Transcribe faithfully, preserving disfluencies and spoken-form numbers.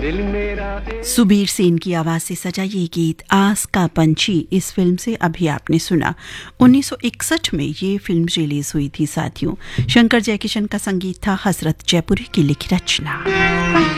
सुबीर सेन की आवाज से सजा ये गीत आस का पंछी इस फिल्म से अभी आपने सुना। उन्नीस सौ इकसठ में ये फिल्म रिलीज हुई थी साथियों। शंकर जयकिशन का संगीत था, हसरत जयपुरी की लिखी रचना।